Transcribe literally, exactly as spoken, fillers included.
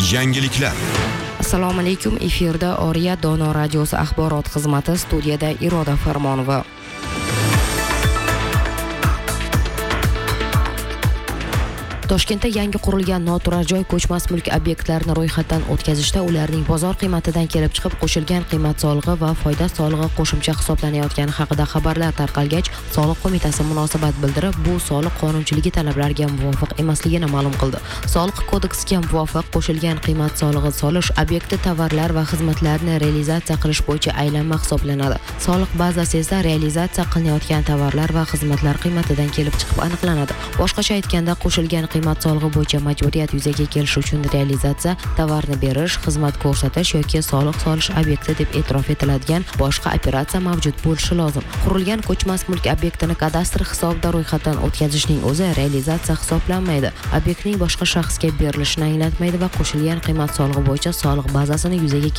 Yangiliklar. Assalomu alaykum. Efirda Oriya Dono radiosi axborot xizmati, studiyada Iroda Farmonova. Toshkentda yangi qurilgan noturar joy ko'chmas mulk obyektlarini ro'yxatdan o'tkazishda ularning bozor qiymatidan kelib chiqib qo'shilgan qiymat solig'i va foyda solig'i qo'shimcha hisoblanayotgani haqida xabarlar tarqalgach, Soliq qo'mitasi munosabat bildirib, bu soliq qonunchiligi talablariga muvofiq emasligini ma'lum qildi. Soliq kodeksiga muvofiq qo'shilgan qiymat solig'i solish obyekti tovarlar va xizmatlarni realizatsiya qilish bo'yicha aylanma hisoblanadi. Soliq bazasi esa realizatsiya qilinayotgan tovarlar va xizmatlar qiymatidan kelib chiqib aniqlanadi. Boshqacha aytganda, qo'shilgan qiymat solig'i bo'yicha majburiyat yuzaga kelishi uchun realizatsiya, tovarni berish, xizmat ko'rsatish yoki soliq solish obyekti deb e'tirof etiladigan boshqa operatsiya mavjud bo'lishi lozim. Qurilgan ko'chmas mulk obyektini kadastr hisobida ro'yxatdan o'tkazishning o'zi realizatsiya hisoblanmaydi. Obyektning boshqa shaxsga berilishini anglatmaydi va qo'shilgan qiymat solig'i bo'yicha soliq bazasini yuzaga